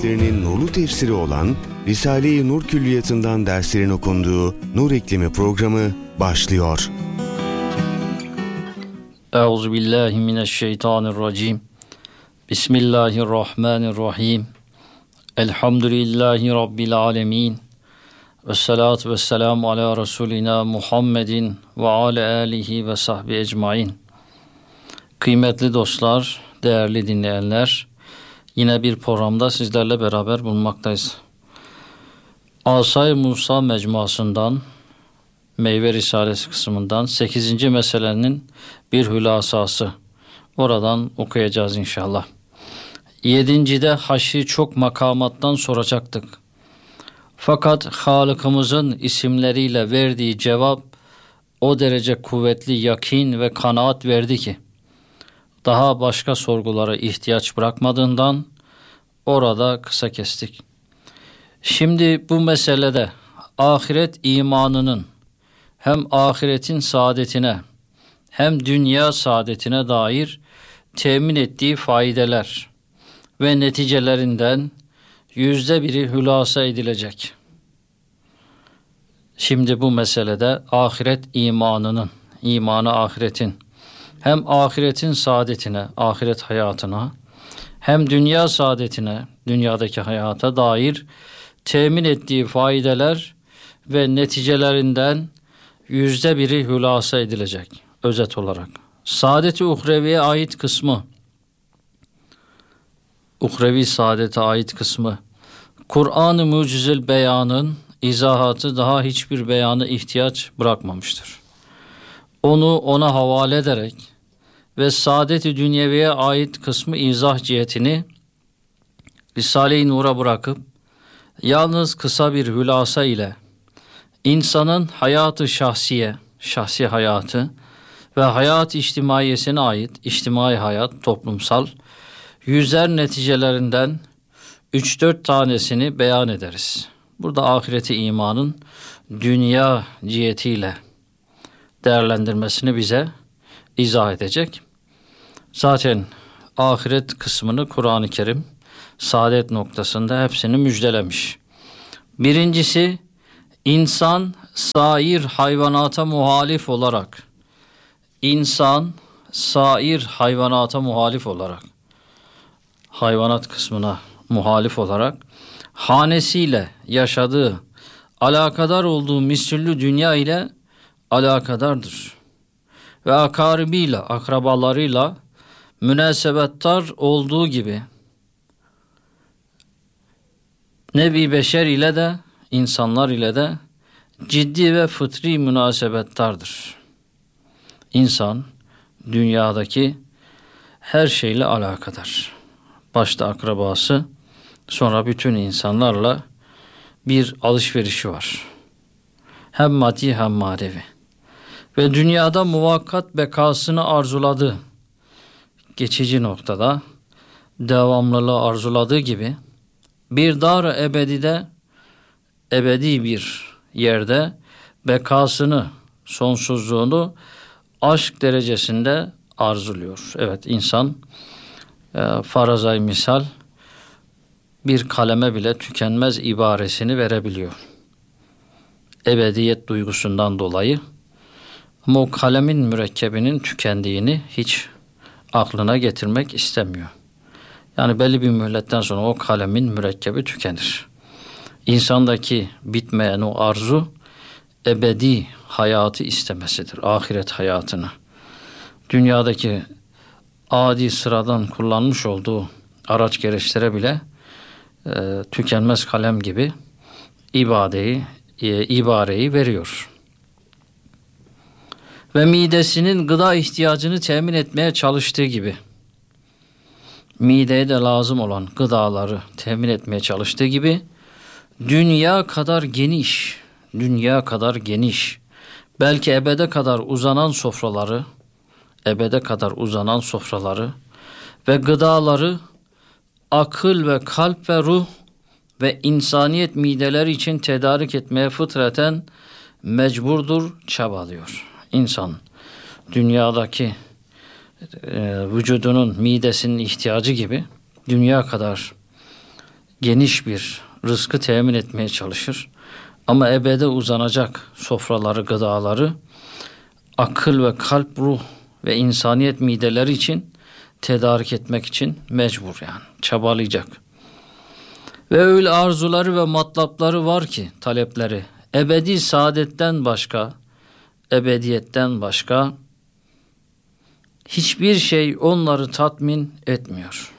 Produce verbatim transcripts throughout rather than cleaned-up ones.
ayetlerinin nurlu tefsiri olan Risale-i Nur Külliyatı'ndan derslerin okunduğu Nur İklimi programı başlıyor. Euzubillahimineşşeytanirracim. Bismillahirrahmanirrahim. Elhamdülillahi Rabbil alemin. Vessalatu vesselamu ala Resulina Muhammedin ve ala alihi ve sahbihi ecmain. Kıymetli dostlar, değerli dinleyenler, yine bir programda sizlerle beraber bulunmaktayız. Asay Musa mecmuasından, Meyve Risalesi kısmından sekizinci meselenin bir hülasası. Oradan okuyacağız inşallah. Yedincide haşri çok makamattan soracaktık. Fakat Halık'ımızın isimleriyle verdiği cevap o derece kuvvetli yakin ve kanaat verdi ki, daha başka sorgulara ihtiyaç bırakmadığından orada kısa kestik. Şimdi bu meselede ahiret imanının hem ahiretin saadetine hem dünya saadetine dair temin ettiği faydeler ve neticelerinden yüzde biri hülasa edilecek. Şimdi bu meselede ahiret imanının, imanı ahiretin, hem ahiretin saadetine, ahiret hayatına, hem dünya saadetine, dünyadaki hayata dair temin ettiği faydeler ve neticelerinden yüzde biri hülasa edilecek, özet olarak. Saadet-i uhreviye ait kısmı, uhrevi saadete ait kısmı, Kur'an-ı Mucizül Beyan'ın izahatı daha hiçbir beyanı ihtiyaç bırakmamıştır. Onu ona havale ederek ve saadet-i dünyeviye ait kısmı izah cihetini Risale-i Nur'a bırakıp yalnız kısa bir hülasa ile insanın hayatı şahsiye, şahsi hayatı ve hayat içtimaiyesine ait içtimai hayat, toplumsal yüzer neticelerinden üç dört tanesini beyan ederiz. Burada ahireti imanın dünya cihetiyle değerlendirmesini bize izah edecek. Zaten ahiret kısmını Kur'an-ı Kerim saadet noktasında hepsini müjdelemiş. Birincisi, insan sair hayvanata muhalif olarak, insan sair hayvanata muhalif olarak, hayvanat kısmına muhalif olarak, hanesiyle yaşadığı, alakadar olduğu misüllü dünya ile alakadardır. Ve akaribiyle, akrabalarıyla münasebettar olduğu gibi, Nebi beşer ile de, insanlar ile de ciddi ve fıtri münasebettardır. İnsan, dünyadaki her şeyle alakadar. Başta akrabası, sonra bütün insanlarla bir alışverişi var. Hem maddi hem manevi. Ve dünyada muvakkat bekasını arzuladığı, geçici noktada devamlılığı arzuladığı gibi, bir dar-ı ebedide, ebedi bir yerde bekasını, sonsuzluğunu aşk derecesinde arzuluyor. Evet, insan e, farazay misal bir kaleme bile tükenmez ibaresini verebiliyor. Ebediyet duygusundan dolayı. Ama o kalemin mürekkebinin tükendiğini hiç aklına getirmek istemiyor. Yani belli bir mühletten sonra o kalemin mürekkebi tükenir. İnsandaki bitmeyen o arzu ebedi hayatı istemesidir. Ahiret hayatını. Dünyadaki adi sıradan kullanmış olduğu araç gereçlere bile e, tükenmez kalem gibi ibadeyi, e, ibareyi veriyor. Ve midesinin gıda ihtiyacını temin etmeye çalıştığı gibi, mideye de lazım olan gıdaları temin etmeye çalıştığı gibi, dünya kadar geniş, dünya kadar geniş, belki ebede kadar uzanan sofraları, ebede kadar uzanan sofraları ve gıdaları akıl ve kalp ve ruh ve insaniyet mideleri için tedarik etmeye fıtraten mecburdur, çabalıyor. İnsan dünyadaki e, vücudunun midesinin ihtiyacı gibi dünya kadar geniş bir rızkı temin etmeye çalışır. Ama ebede uzanacak sofraları, gıdaları akıl ve kalp, ruh ve insaniyet mideleri için tedarik etmek için mecbur, yani çabalayacak. Ve öyle arzuları ve matlapları var ki, talepleri ebedi saadetten başka, ebediyetten başka hiçbir şey onları tatmin etmiyor.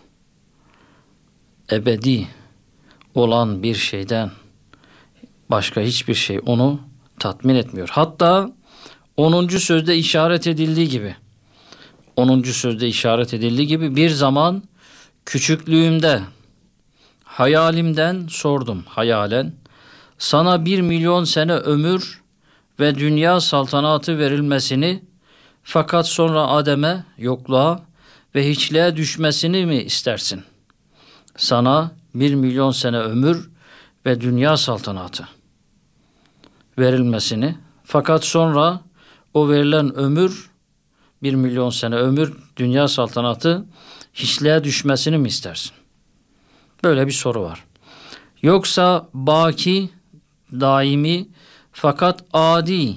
Ebedi olan bir şeyden başka hiçbir şey onu tatmin etmiyor. Hatta onuncu sözde işaret edildiği gibi, onuncu sözde işaret edildiği gibi bir zaman küçüklüğümde hayalimden sordum, hayalen, sana bir milyon sene ömür ve dünya saltanatı verilmesini, fakat sonra Adem'e, yokluğa ve hiçliğe düşmesini mi istersin? Sana bir milyon sene ömür ve dünya saltanatı verilmesini, fakat sonra o verilen ömür, bir milyon sene ömür, dünya saltanatı hiçliğe düşmesini mi istersin? Böyle bir soru var. Yoksa baki, daimi fakat adi,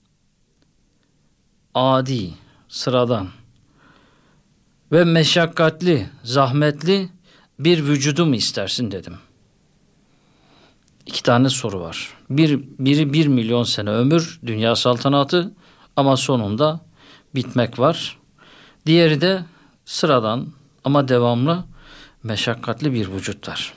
adi, sıradan ve meşakkatli, zahmetli bir vücudu mu istersin dedim. İki tane soru var. Bir, biri bir milyon sene ömür, dünya saltanatı ama sonunda bitmek var. Diğeri de sıradan ama devamlı meşakkatli bir vücut var.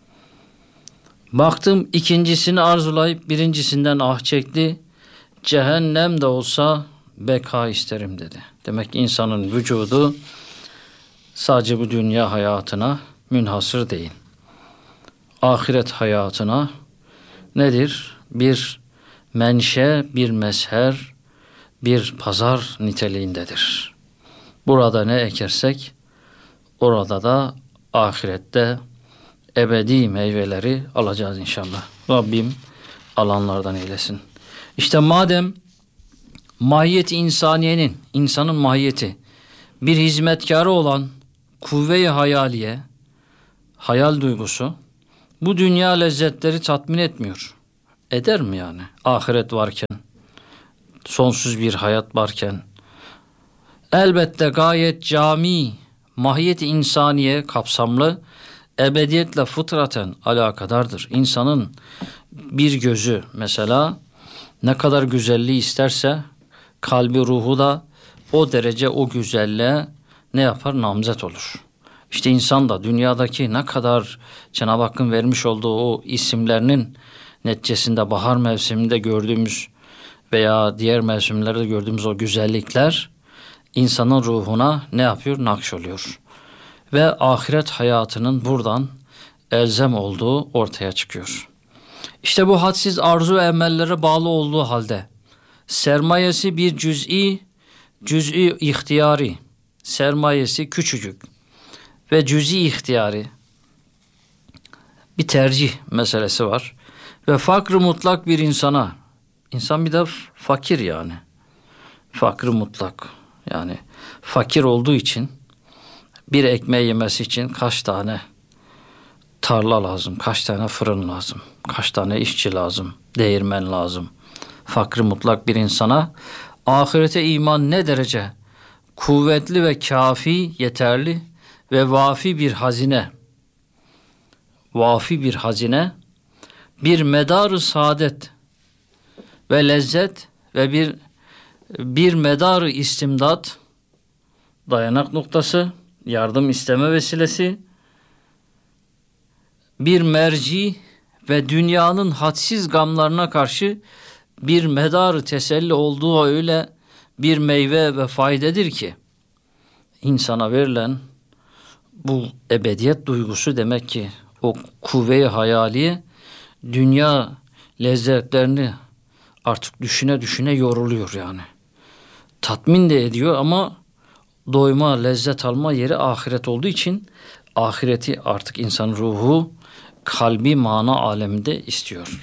Baktım ikincisini arzulayıp birincisinden ah çekti. Cehennem de olsa beka isterim dedi. Demek ki insanın vücudu sadece bu dünya hayatına münhasır değil. Ahiret hayatına nedir? Bir menşe, bir mezher, bir pazar niteliğindedir. Burada ne ekersek orada da ahirette ebedi meyveleri alacağız inşallah. Rabbim alanlardan eylesin. İşte madem mahiyeti insaniyenin, insanın mahiyeti bir hizmetkarı olan kuvve-i hayaliye, hayal duygusu, bu dünya lezzetleri tatmin etmiyor. Eder mi yani? Ahiret varken, sonsuz bir hayat varken, elbette gayet cami, mahiyeti insaniye kapsamlı, ebediyetle fıtraten alakadardır. İnsanın bir gözü mesela ne kadar güzelliği isterse kalbi, ruhu da o derece o güzelliğe ne yapar? Namzet olur. İşte insan da dünyadaki ne kadar Cenab-ı Hakk'ın vermiş olduğu o isimlerinin neticesinde bahar mevsiminde gördüğümüz veya diğer mevsimlerde gördüğümüz o güzellikler insanın ruhuna ne yapıyor? Nakş oluyor. Ve ahiret hayatının buradan elzem olduğu ortaya çıkıyor. İşte bu hadsiz arzu ve emellere bağlı olduğu halde sermayesi bir cüz'i, cüz'i ihtiyari, sermayesi küçücük ve cüz'i ihtiyari bir tercih meselesi var. Ve fakr-ı mutlak bir insana, insan bir de fakir yani, fakr-ı mutlak yani fakir olduğu için bir ekmeği yemesi için kaç tane tarla lazım, kaç tane fırın lazım, kaç tane işçi lazım, değirmen lazım. Fakr-ı mutlak bir insana ahirete iman ne derece kuvvetli ve kafi, yeterli ve vafi bir hazine, vafi bir hazine, bir medar-ı saadet ve lezzet ve bir bir medar-ı istimdat, dayanak noktası, yardım isteme vesilesi, bir merci ve dünyanın hadsiz gamlarına karşı bir medar-ı teselli olduğu öyle bir meyve ve faydedir ki insana verilen bu ebediyet duygusu demek ki o kuvve-i hayaliye dünya lezzetlerini artık düşüne düşüne yoruluyor yani. Tatmin de ediyor ama doyma, lezzet alma yeri ahiret olduğu için ahireti artık insan ruhu, kalbi mana aleminde istiyor.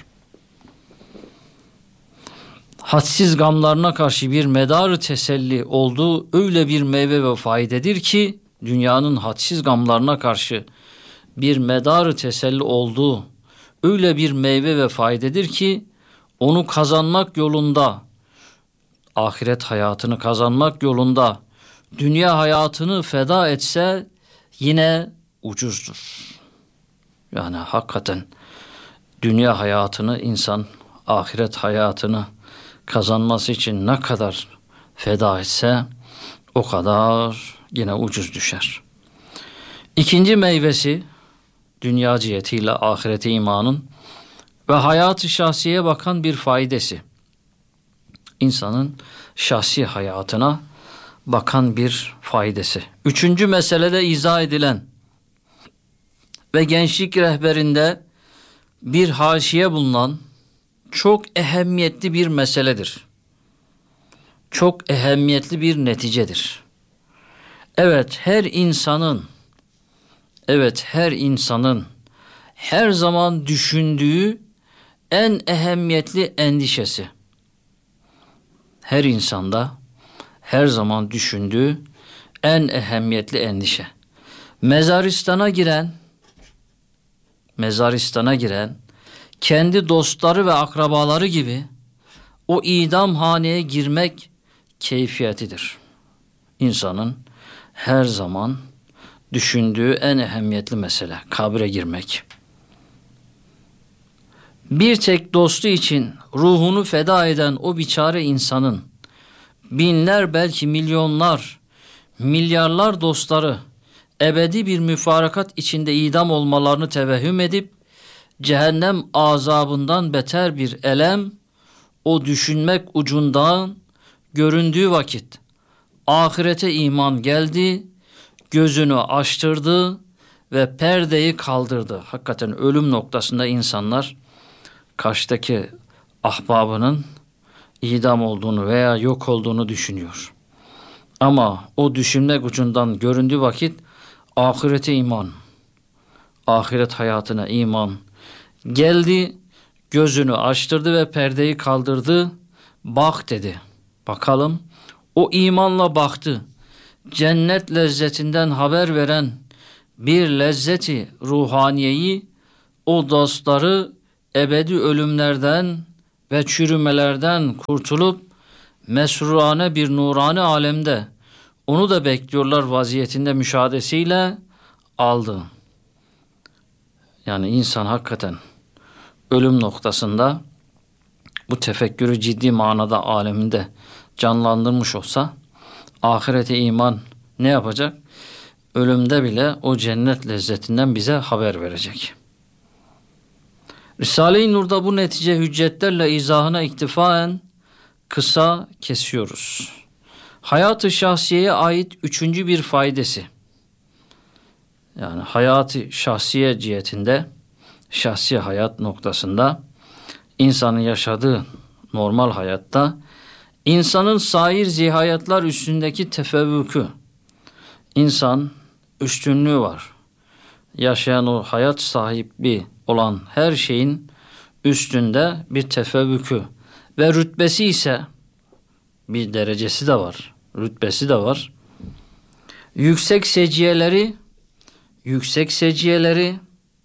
Hadsiz gamlarına karşı bir medar teselli olduğu öyle bir meyve ve faydedir ki dünyanın hadsiz gamlarına karşı bir medarı teselli olduğu öyle bir meyve ve faydedir ki onu kazanmak yolunda, ahiret hayatını kazanmak yolunda dünya hayatını feda etse yine ucuzdur. Yani hakikaten dünya hayatını insan ahiret hayatını kazanması için ne kadar feda etse o kadar yine ucuz düşer. İkinci meyvesi dünya cihetiyle ahirete imanın ve hayat-ı şahsiyeye bakan bir faydası. İnsanın şahsi hayatına bakan bir faydası. Üçüncü meselede izah edilen ve gençlik rehberinde bir haşiye bulunan çok ehemmiyetli bir meseledir. Çok ehemmiyetli bir neticedir. Evet, her insanın evet her insanın her zaman düşündüğü en ehemmiyetli endişesi. Her insanda her zaman düşündüğü en ehemmiyetli endişe. Mezaristana giren mezaristana giren kendi dostları ve akrabaları gibi o idamhaneye girmek keyfiyetidir. İnsanın her zaman düşündüğü en ehemmiyetli mesele kabre girmek. Bir tek dostu için ruhunu feda eden o biçare insanın binler belki milyonlar, milyarlar dostları ebedi bir müfarakat içinde idam olmalarını tevehhüm edip cehennem azabından beter bir elem o düşünmek ucundan göründüğü vakit ahirete iman geldi, gözünü açtırdı ve perdeyi kaldırdı. Hakikaten ölüm noktasında insanlar karşıdaki ahbabının idam olduğunu veya yok olduğunu düşünüyor. Ama o düşünmek ucundan göründüğü vakit ahirete iman, ahiret hayatına iman geldi, gözünü açtırdı ve perdeyi kaldırdı. Bak dedi. Bakalım. O imanla baktı. Cennet lezzetinden haber veren bir lezzeti ruhaniyeyi, o dostları ebedi ölümlerden ve çürümelerden kurtulup mesrurane bir nurani alemde onu da bekliyorlar vaziyetinde müşahadesiyle aldı. Yani insan hakikaten ölüm noktasında bu tefekkürü ciddi manada aleminde canlandırmış olsa ahirete iman ne yapacak? Ölümde bile o cennet lezzetinden bize haber verecek. Risale-i Nur'da bu netice hüccetlerle izahına iktifaen kısa kesiyoruz. Hayat-ı şahsiyeye ait üçüncü bir faydası. Yani hayat-ı şahsiye cihetinde, şahsi hayat noktasında insanın yaşadığı normal hayatta insanın sair zihayatlar üstündeki tefevvükü, insan üstünlüğü var. Yaşayan o hayat sahibi olan her şeyin üstünde bir tefevvükü ve rütbesi ise bir derecesi de var, rütbesi de var. Yüksek seciyeleri, yüksek seciyeleri,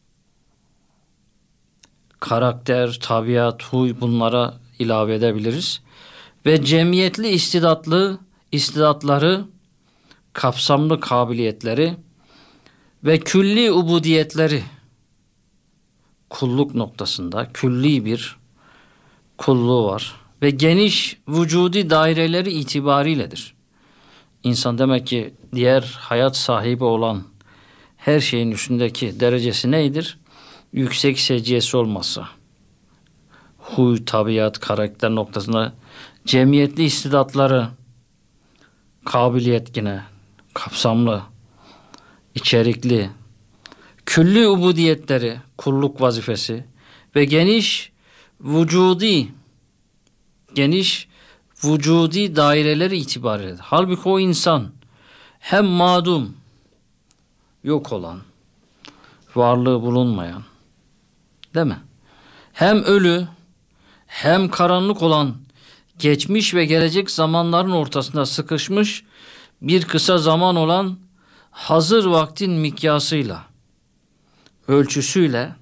karakter, tabiat, huy bunlara ilave edebiliriz. Ve cemiyetli istidatlı istidatları, kapsamlı kabiliyetleri ve külli ubudiyetleri, kulluk noktasında külli bir kulluğu var ve geniş vücudi daireleri itibariyledir. İnsan demek ki diğer hayat sahibi olan her şeyin üstündeki derecesi neydir? Yüksek seciyesi olması. Huy, tabiat, karakter noktasında cemiyetli istidatları, kabiliyet yine kapsamlı, içerikli, külli ubudiyetleri, kulluk vazifesi ve geniş vücudi, geniş vücudi daireleri itibariyle. Halbuki o insan hem madum, yok olan, varlığı bulunmayan, değil mi? Hem ölü, hem karanlık olan, geçmiş ve gelecek zamanların ortasında sıkışmış bir kısa zaman olan hazır vaktin mikyasıyla ölçüsüyle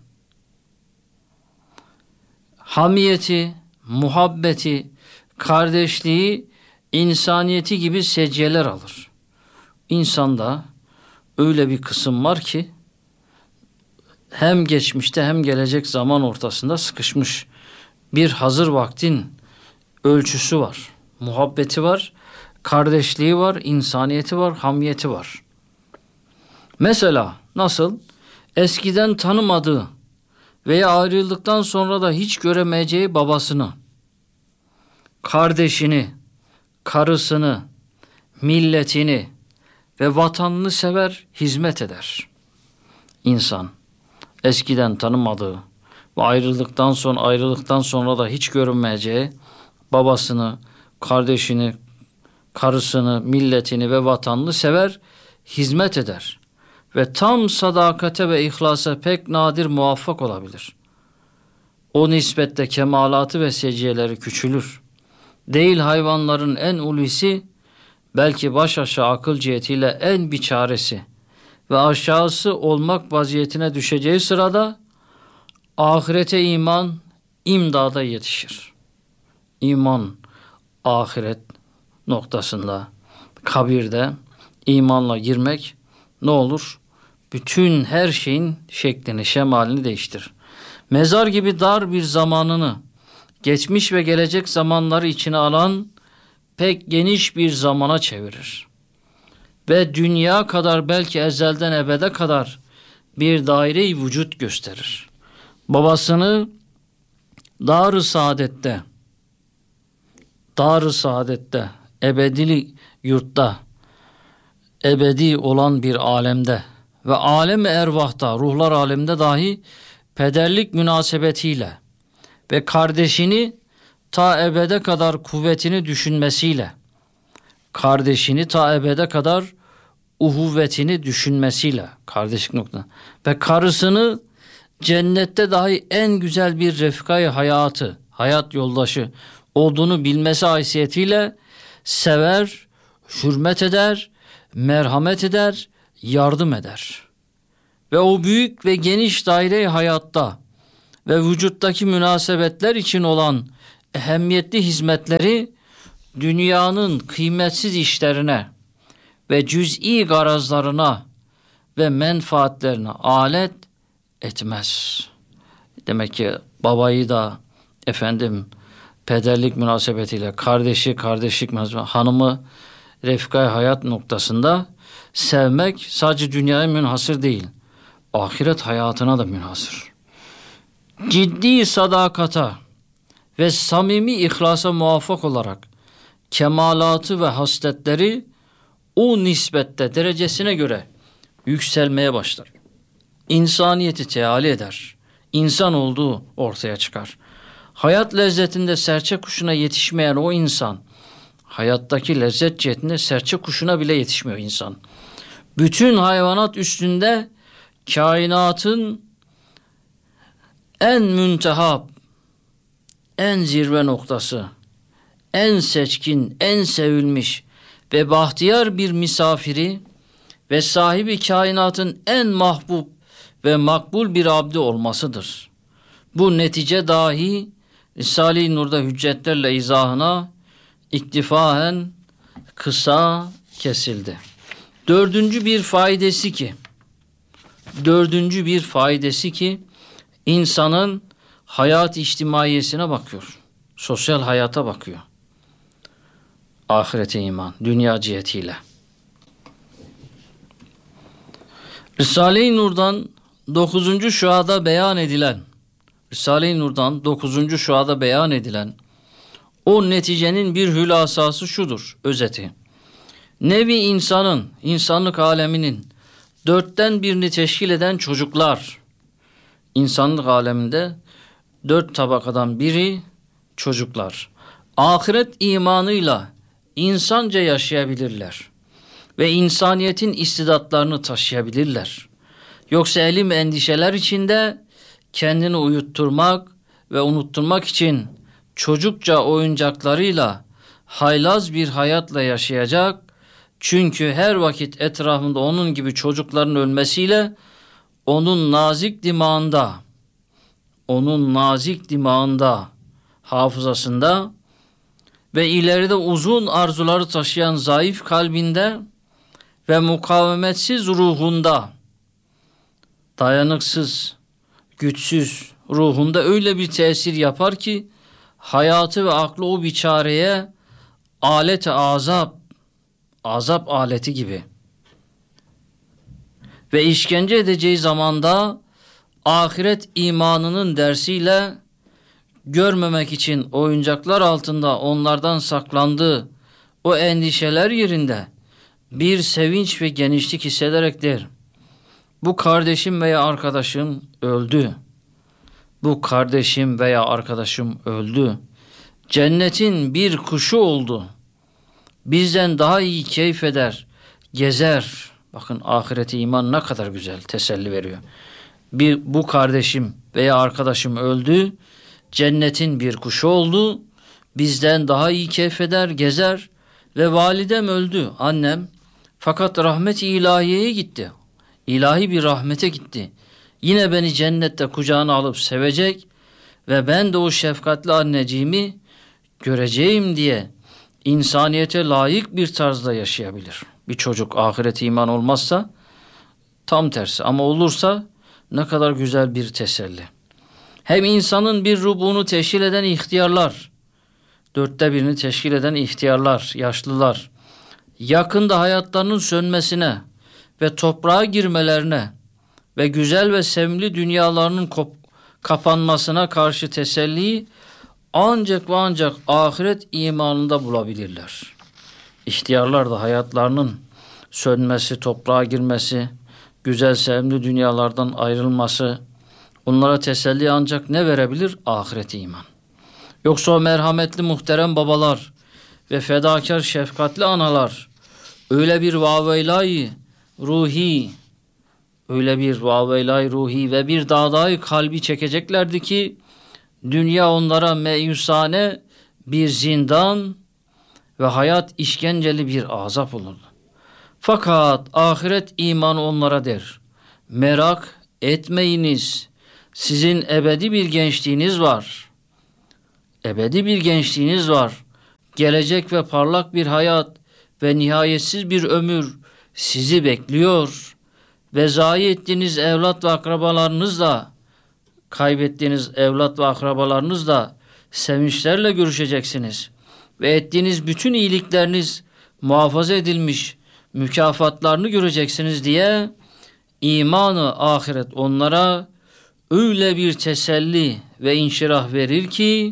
hamiyeti, muhabbeti, kardeşliği, insaniyeti gibi seciyeler alır. İnsanda öyle bir kısım var ki hem geçmişte hem gelecek zaman ortasında sıkışmış bir hazır vaktin ölçüsü var. Muhabbeti var, kardeşliği var, insaniyeti var, hamiyeti var. Mesela nasıl? Eskiden tanımadığı veya ayrıldıktan sonra da hiç göremeyeceği babasını, kardeşini, karısını, milletini ve vatanını sever, hizmet eder. İnsan eskiden tanımadığı ve ayrıldıktan sonra ayrıldıktan sonra da hiç görünmeyeceği babasını, kardeşini, karısını, milletini ve vatanını sever, hizmet eder. Ve tam sadakate ve ihlasa pek nadir muvaffak olabilir. O nispette kemalatı ve seciyeleri küçülür. Değil hayvanların en ulvisi, belki baş aşağı akıl cihetiyle en biçaresi ve aşağısı olmak vaziyetine düşeceği sırada ahirete iman imdada yetişir. İman ahiret noktasında, kabirde imanla girmek ne olur? Bütün her şeyin şeklini, şemalini değiştirir. Mezar gibi dar bir zamanını, geçmiş ve gelecek zamanları içine alan pek geniş bir zamana çevirir. Ve dünya kadar, belki ezelden ebede kadar bir daire-i vücut gösterir. Babasını dar-ı saadette, dar-ı saadette, ebedili yurtta, ebedi olan bir alemde ve alem-i ervahta, ruhlar aleminde dahi pederlik münasebetiyle ve kardeşini ta ebede kadar kuvvetini düşünmesiyle, kardeşini ta ebede kadar uhuvvetini düşünmesiyle, kardeşlik nokta, ve karısını cennette dahi en güzel bir refkayı hayatı, hayat yoldaşı olduğunu bilmesi haysiyetiyle sever, hürmet eder, merhamet eder, yardım eder. Ve o büyük ve geniş daire-i hayatta ve vücuttaki münasebetler için olan ehemmiyetli hizmetleri dünyanın kıymetsiz işlerine ve cüz'i garazlarına ve menfaatlerine alet etmez. Demek ki babayı da efendim pederlik münasebetiyle, kardeşi kardeşlik münasebetiyle, hanımı refkay hayat noktasında sevmek sadece dünyaya münhasır değil, ahiret hayatına da münhasır. Ciddi sadakata ve samimi ihlasa muvaffak olarak kemalatı ve hasletleri o nispette derecesine göre yükselmeye başlar. İnsaniyeti teali eder. İnsan olduğu ortaya çıkar. Hayat lezzetinde serçe kuşuna yetişmeyen o insan, hayattaki lezzet cihetinde serçe kuşuna bile yetişmiyor insan. Bütün hayvanat üstünde kainatın en müntehap, en zirve noktası, en seçkin, en sevilmiş ve bahtiyar bir misafiri ve sahibi kainatın en mahbub ve makbul bir abdi olmasıdır. Bu netice dahi Risale-i Nur'da hüccetlerle izahına iktifaen kısa kesildi. Dördüncü bir faydası ki, dördüncü bir faydası ki insanın hayat içtimaiyesine bakıyor. Sosyal hayata bakıyor. Ahirete iman, dünya cihetiyle. Risale-i Nur'dan dokuzuncu şuada beyan edilen, Risale-i Nur'dan dokuzuncu şuada beyan edilen o neticenin bir hülasası şudur, özeti. Nevi insanın, insanlık aleminin dörtten birini teşkil eden çocuklar, insanlık aleminde dört tabakadan biri çocuklar. Ahiret imanıyla insanca yaşayabilirler ve insaniyetin istidatlarını taşıyabilirler. Yoksa elim endişeler içinde kendini uyutturmak ve unutturmak için çocukça oyuncaklarıyla haylaz bir hayatla yaşayacak. Çünkü her vakit etrafında onun gibi çocukların ölmesiyle onun nazik dimağında, onun nazik dimağında, hafızasında ve ileride uzun arzuları taşıyan zayıf kalbinde ve mukavemetsiz ruhunda, dayanıksız, güçsüz ruhunda öyle bir tesir yapar ki hayatı ve aklı o biçareye alet-i azap, azap aleti gibi. Ve işkence edeceği zamanda ahiret imanının dersiyle görmemek için oyuncaklar altında onlardan saklandığı o endişeler yerinde bir sevinç ve genişlik hissederek der: bu kardeşim veya arkadaşım öldü. Bu kardeşim veya arkadaşım öldü. Cennetin bir kuşu oldu. Bizden daha iyi keyif eder, gezer. Bakın ahirete iman ne kadar güzel teselli veriyor. Bir, bu kardeşim veya arkadaşım öldü. Cennetin bir kuşu oldu. Bizden daha iyi keyif eder, gezer. Ve validem öldü, annem. Fakat rahmet-i ilahiyeye gitti. İlahi bir rahmete gitti. Yine beni cennette kucağına alıp sevecek ve ben de o şefkatli anneciğimi göreceğim diye insaniyete layık bir tarzda yaşayabilir. Bir çocuk ahiret iman olmazsa tam tersi, ama olursa ne kadar güzel bir teselli. Hem insanın bir rubuğunu teşkil eden ihtiyarlar, dörtte birini teşkil eden ihtiyarlar, yaşlılar, yakında hayatlarının sönmesine ve toprağa girmelerine ve güzel ve sevimli dünyalarının kop- kapanmasına karşı teselliyi ancak ve ancak ahiret imanında bulabilirler. İhtiyarlar da hayatlarının sönmesi, toprağa girmesi, güzel sevimli dünyalardan ayrılması, onlara teselli ancak ne verebilir? Ahiret iman. Yoksa o merhametli muhterem babalar ve fedakar şefkatli analar öyle bir vaveylay ruhi, öyle bir vaveylay ruhi ve bir dağdayı kalbi çekeceklerdi ki dünya onlara meyusane bir zindan ve hayat işkenceli bir azap olurdu. Fakat ahiret imanı onlara der: merak etmeyiniz, sizin ebedi bir gençliğiniz var. Ebedi bir gençliğiniz var. Gelecek ve parlak bir hayat ve nihayetsiz bir ömür sizi bekliyor. Ve zayi ettiğiniz evlat ve akrabalarınızla, kaybettiğiniz evlat ve akrabalarınızla sevinçlerle görüşeceksiniz. Ve ettiğiniz bütün iyilikleriniz muhafaza edilmiş, mükafatlarını göreceksiniz diye imanı ahiret onlara öyle bir teselli ve inşirah verir ki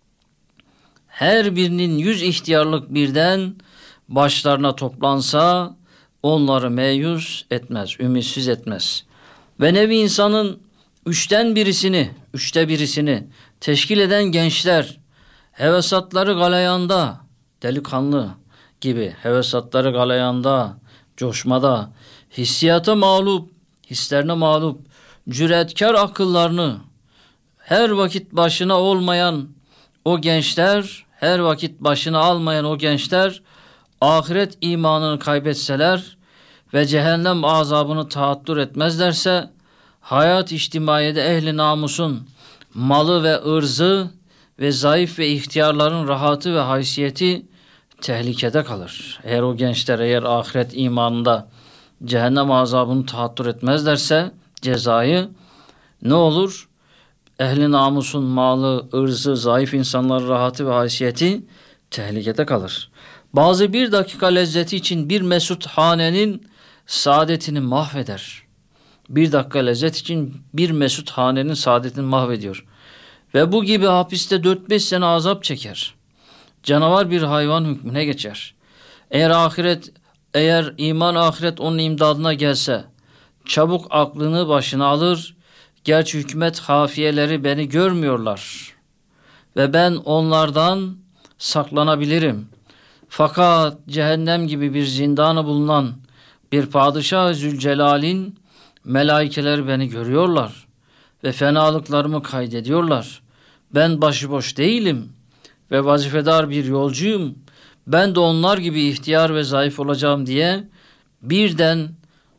her birinin yüz ihtiyarlık birden başlarına toplansa onları meyus etmez, ümitsiz etmez. Ve nevi insanın üçten birisini, üçte birisini teşkil eden gençler, hevesatları galayanda, delikanlı gibi hevesatları galayanda, coşmada, hissiyata mağlup, hislerine mağlup, cüretkar akıllarını her vakit başına olmayan o gençler, her vakit başına almayan o gençler ahiret imanını kaybetseler ve cehennem azabını tahattür etmezlerse hayat içtimaiyede ehli namusun malı ve ırzı ve zayıf ve ihtiyarların rahatı ve haysiyeti tehlikede kalır. Eğer o gençler eğer ahiret imanında cehennem azabını tahattür etmezlerse cezayı ne olur? Ehli namusun malı, ırzı, zayıf insanların rahatı ve haysiyeti tehlikede kalır. Bazı bir dakika lezzeti için bir mesut hanenin saadetini mahveder. Bir dakika lezzet için bir mesut hanenin saadetini mahvediyor. Ve bu gibi hapiste dört beş sene azap çeker. Canavar bir hayvan hükmüne geçer. Eğer ahiret, eğer iman ahiret onun imdadına gelse, çabuk aklını başına alır. Gerçi hükümet hafiyeleri beni görmüyorlar ve ben onlardan saklanabilirim. Fakat cehennem gibi bir zindanı bulunan bir padişah Zülcelal'in melaikeler beni görüyorlar ve fenalıklarımı kaydediyorlar. Ben başıboş değilim ve vazifedar bir yolcuyum. Ben de onlar gibi ihtiyar ve zayıf olacağım diye birden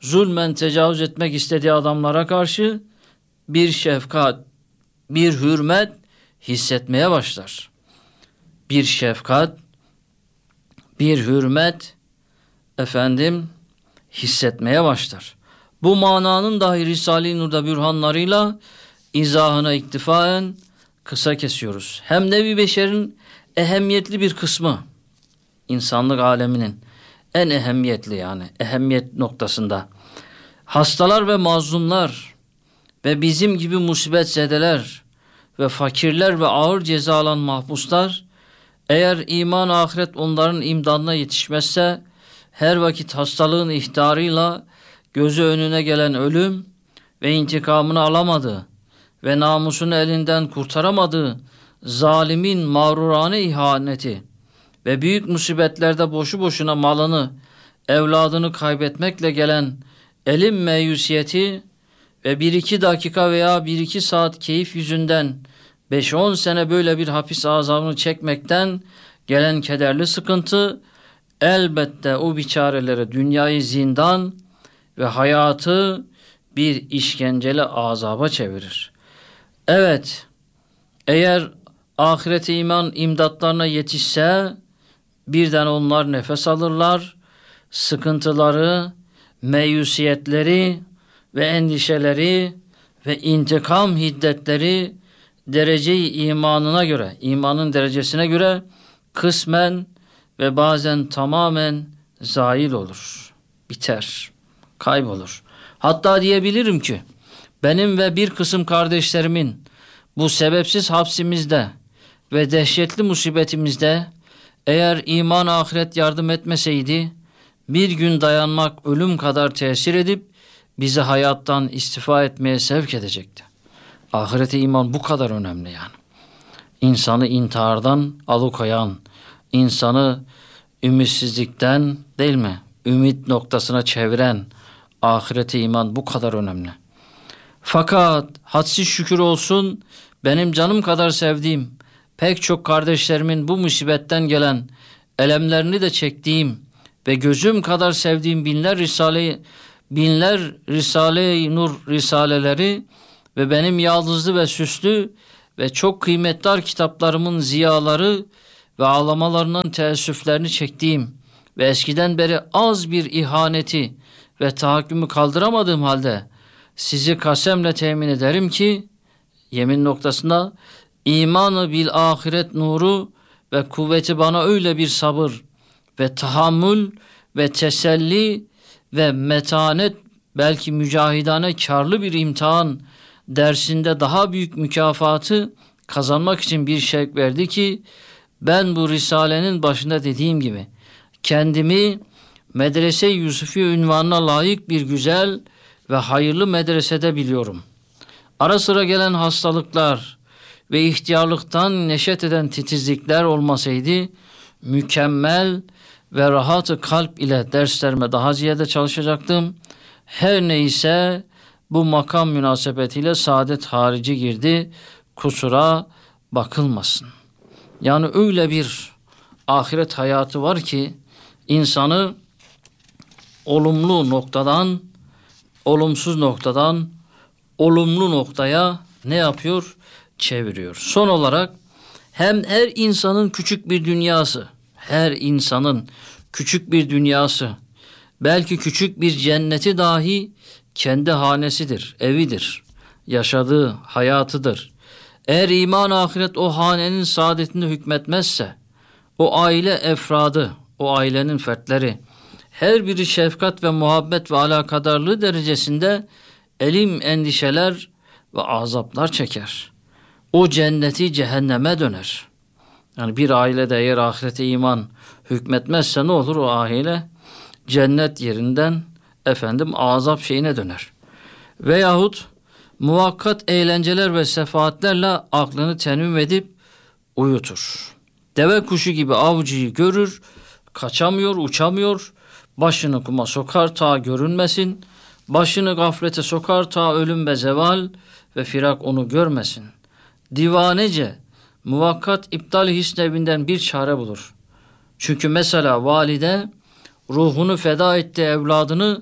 zulmen tecavüz etmek istediği adamlara karşı bir şefkat, bir hürmet hissetmeye başlar. Bir şefkat, bir hürmet efendim hissetmeye başlar. Bu mananın dahi Risale-i Nur'da bürhanlarıyla izahına iktifaen kısa kesiyoruz. Hem nevi beşerin ehemmiyetli bir kısmı, insanlık aleminin en ehemmiyetli, yani ehemmiyet noktasında hastalar ve mazlumlar ve bizim gibi musibetzedeler ve fakirler ve ağır ceza alan mahpuslar, eğer iman ahiret onların imdadına yetişmezse her vakit hastalığın ihtarıyla gözü önüne gelen ölüm ve intikamını alamadığı ve namusunu elinden kurtaramadığı zalimin mağrurane ihaneti ve büyük musibetlerde boşu boşuna malını, evladını kaybetmekle gelen elim meyusiyeti ve bir iki dakika veya bir iki saat keyif yüzünden beş on sene böyle bir hapis azabını çekmekten gelen kederli sıkıntı elbette o biçarelere dünyayı zindan ve hayatı bir işkenceli azaba çevirir. Evet, eğer ahirete iman imdatlarına yetişse birden onlar nefes alırlar, sıkıntıları, meyusiyetleri ve endişeleri ve intikam hiddetleri derece-i imanına göre, imanın derecesine göre kısmen ve bazen tamamen zail olur, biter, kaybolur. Hatta diyebilirim ki benim ve bir kısım kardeşlerimin bu sebepsiz hapsimizde ve dehşetli musibetimizde eğer iman ahiret yardım etmeseydi bir gün dayanmak ölüm kadar tesir edip bizi hayattan istifa etmeye sevk edecekti. Ahirete iman bu kadar önemli yani. İnsanı intihardan alıkoyan, insanı ümitsizlikten, değil mi, ümit noktasına çeviren ahirete iman bu kadar önemli. Fakat hadsiz şükür olsun benim canım kadar sevdiğim pek çok kardeşlerimin bu musibetten gelen elemlerini de çektiğim ve gözüm kadar sevdiğim binler risale binler Risale-i Nur risaleleri ve benim yaldızlı ve süslü ve çok kıymetli kitaplarımın ziyaları ve ağlamalarından teessüflerini çektiğim ve eskiden beri az bir ihaneti ve tahakkümü kaldıramadığım halde sizi kasemle temin ederim ki yemin noktasında imanı bil ahiret nuru ve kuvveti bana öyle bir sabır ve tahammül ve teselli ve metanet, belki mücahidane karlı bir imtihan dersinde daha büyük mükafatı kazanmak için bir şevk verdi ki ben bu risalenin başında dediğim gibi kendimi Medrese-i Yusufi ünvanına layık bir güzel ve hayırlı medresede biliyorum. Ara sıra gelen hastalıklar ve ihtiyarlıktan neşet eden titizlikler olmasaydı mükemmel ve rahat-ı kalp ile derslerime daha ziyade çalışacaktım. Her neyse bu makam münasebetiyle saadet harici girdi, kusura bakılmasın. Yani öyle bir ahiret hayatı var ki insanı olumlu noktadan, olumsuz noktadan, olumlu noktaya ne yapıyor? Çeviriyor. Son olarak hem her insanın küçük bir dünyası, her insanın küçük bir dünyası, belki küçük bir cenneti dahi kendi hanesidir, evidir, yaşadığı hayatıdır. Eğer iman ahiret o hanenin saadetine hükmetmezse, o aile efradı, o ailenin fertleri, her biri şefkat ve muhabbet ve alakadarlığı derecesinde elim endişeler ve azaplar çeker. O cenneti cehenneme döner. Yani bir ailede eğer ahirete iman hükmetmezse ne olur? O aile cennet yerinden efendim azap şeyine döner. Veyahut muvakkat eğlenceler ve sefaatlerle aklını tenvim edip uyutur. Deve kuşu gibi avcıyı görür, kaçamıyor, uçamıyor, başını kuma sokar ta görünmesin, başını gaflete sokar ta ölüm ve zeval ve firak onu görmesin. Divanece muvakkat iptal hisnevinden bir çare bulur. Çünkü mesela valide ruhunu feda ettiği evladını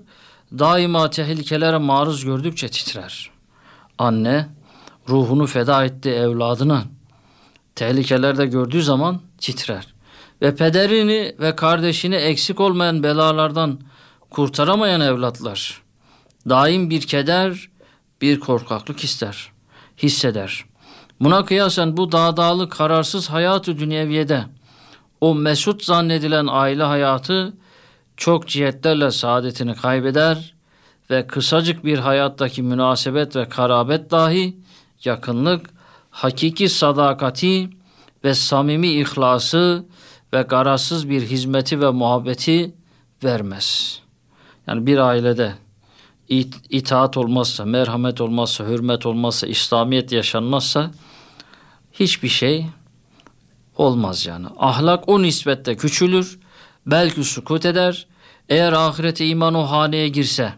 daima tehlikelere maruz gördükçe titrer. Anne ruhunu feda etti evladına. Tehlikelerde gördüğü zaman titrer. Ve pederini ve kardeşini eksik olmayan belalardan kurtaramayan evlatlar daim bir keder, bir korkaklık ister, hisseder. Buna kıyasen bu dağdağlı kararsız hayatı dünyeviyede o mesut zannedilen aile hayatı çok cihetlerle saadetini kaybeder ve kısacık bir hayattaki münasebet ve karabet dahi yakınlık, hakiki sadakati ve samimi ihlası ve garazsız bir hizmeti ve muhabbeti vermez. Yani bir ailede it- itaat olmazsa, merhamet olmazsa, hürmet olmazsa, İslamiyet yaşanmazsa hiçbir şey olmaz yani. Ahlak o nispette küçülür, belki sukut eder. Eğer ahirete iman o haneye girse,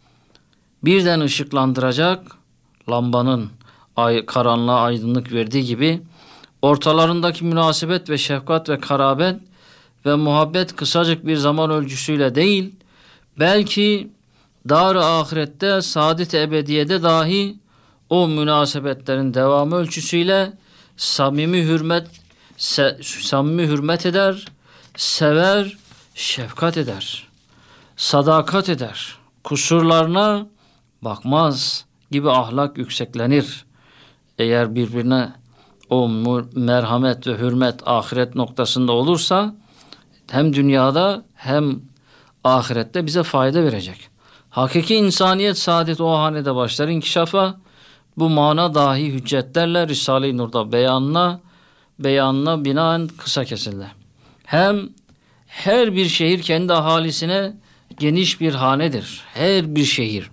birden ışıklandıracak lambanın ay, karanlığa aydınlık verdiği gibi ortalarındaki münasebet ve şefkat ve karabet ve muhabbet kısacık bir zaman ölçüsüyle değil, belki dar-ı ahirette, saadet-i ebediyede dahi o münasebetlerin devamı ölçüsüyle samimi hürmet se, samimi hürmet eder, sever, şefkat eder, sadakat eder, kusurlarına bakmaz gibi ahlak yükseklenir. Eğer birbirine o merhamet ve hürmet ahiret noktasında olursa hem dünyada hem ahirette bize fayda verecek. Hakiki insaniyet saadet o hanede başlar inkişafa. Bu mana dahi hüccetlerle Risale-i Nur'da beyanına, beyanına binaen kısa kesildi. Hem her bir şehir kendi ahalisine geniş bir hanedir. Her bir şehir.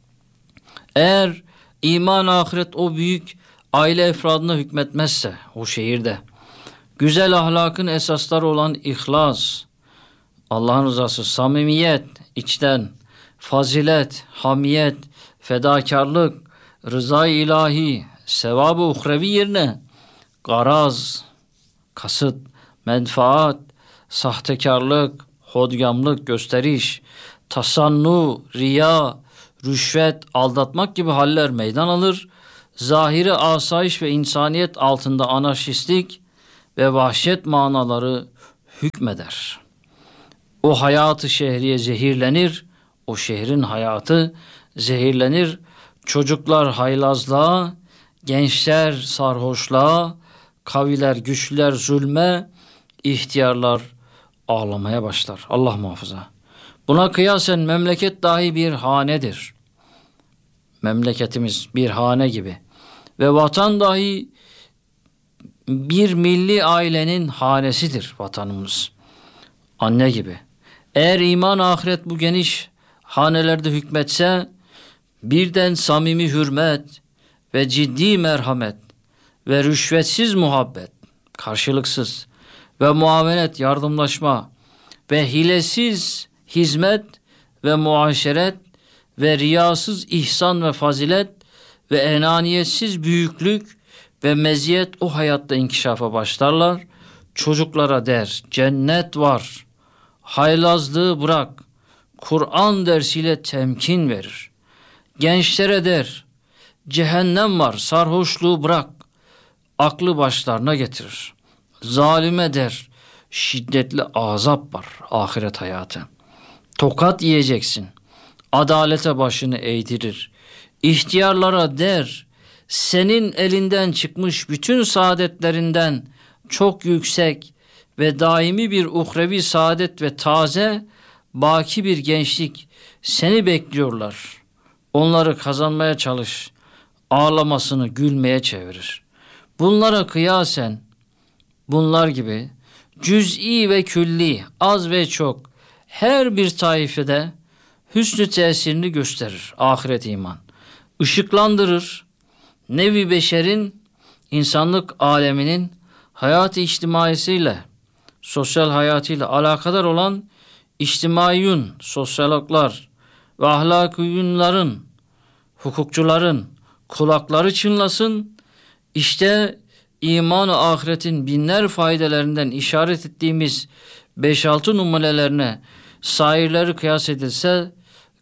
Eğer iman ahiret o büyük aile efradına hükmetmezse o şehirde, güzel ahlakın esasları olan ihlas, Allah'ın rızası, samimiyet, içten, fazilet, hamiyet, fedakarlık, rıza-i ilahi, sevab-ı uhrevi yerine garaz, kasıt, menfaat, sahtekarlık, hodgamlık, gösteriş, tasannu, riya, rüşvet, aldatmak gibi haller meydan alır. Zahiri asayiş ve insaniyet altında anarşistlik ve vahşet manaları hükmeder. O hayatı şehriye zehirlenir, o şehrin hayatı zehirlenir. Çocuklar haylazlığa, gençler sarhoşluğa, kaviler güçlüler zulme, ihtiyarlar ağlamaya başlar. Allah muhafaza. Buna kıyasen memleket dahi bir hanedir. Memleketimiz bir hane gibi. Ve vatan dahi bir milli ailenin hanesidir vatanımız. Anne gibi. Eğer iman ahiret bu geniş hanelerde hükmetse, birden samimi hürmet ve ciddi merhamet ve rüşvetsiz muhabbet, karşılıksız ve muavenet, yardımlaşma ve hilesiz hizmet ve muaşeret ve riyasız ihsan ve fazilet ve enaniyetsiz büyüklük ve meziyet o hayatta inkişafa başlarlar. Çocuklara der, cennet var, haylazlığı bırak, Kur'an dersiyle temkin verir. Gençlere der, cehennem var, sarhoşluğu bırak, aklı başlarına getirir. Zalime der, şiddetli azap var, ahiret hayatı. Tokat yiyeceksin, adalete başını eğdirir. İhtiyarlara der, senin elinden çıkmış bütün saadetlerinden çok yüksek ve daimi bir uhrevi saadet ve taze, baki bir gençlik seni bekliyorlar. Onları kazanmaya çalış, ağlamasını gülmeye çevirir. Bunlara kıyasen, bunlar gibi cüz'i ve külli, az ve çok, her bir taifede hüsnü tesirini gösterir ahiret iman. Işıklandırır, nevi beşerin, insanlık aleminin hayat-ı içtimaisiyle, sosyal hayatıyla alakadar olan içtimaiyun, sosyologlar ve ahlakiyunların, hukukçuların kulakları çınlasın. İşte iman-ı ahiretin binler faydalarından işaret ettiğimiz beş altı numunelerine sairleri kıyas edilse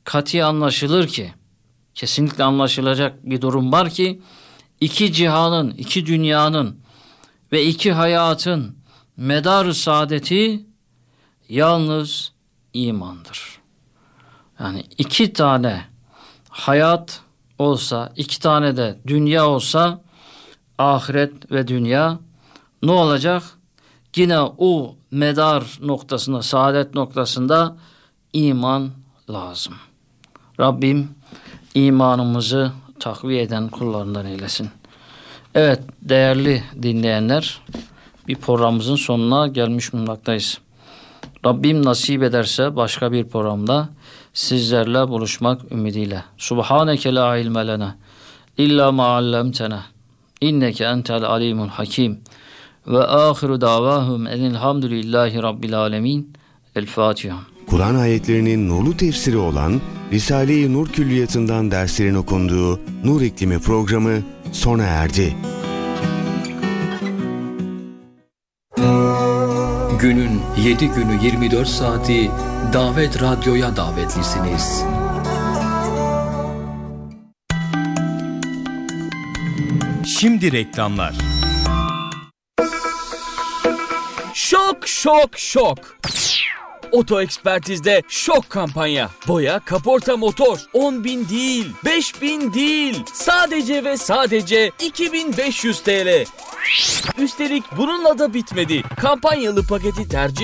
kati anlaşılır ki, kesinlikle anlaşılacak bir durum var ki, iki cihanın, iki dünyanın ve iki hayatın medar-ı saadeti yalnız imandır. Yani iki tane hayat olsa, iki tane de dünya olsa, ahiret ve dünya ne olacak? Yine o medar noktasında, saadet noktasında iman lazım. Rabbim imanımızı takviye eden kullarından eylesin. Evet değerli dinleyenler, bir programımızın sonuna gelmiş bulunmaktayız. Rabbim nasip ederse başka bir programda sizlerle buluşmak ümidiyle. Subhaneke la ilme lena illa ma allamtena inneke entel alimul hakim ve ahiru davahum enilhamdülillahi rabbil alemin. El Fatiha. Kur'an ayetlerinin nurlu tefsiri olan Risale-i Nur Külliyatı'ndan derslerin okunduğu Nur İklimi programı sona erdi. Günün yedi günü yirmi dört saati Davet Radyo'ya davetlisiniz. Şimdi reklamlar. Şok şok şok. Oto Ekspertiz'de şok kampanya. Boya, kaporta, motor on bin değil, beş bin değil. Sadece ve sadece iki bin beş yüz TL. Üstelik bununla da bitmedi. Kampanyalı paketi tercih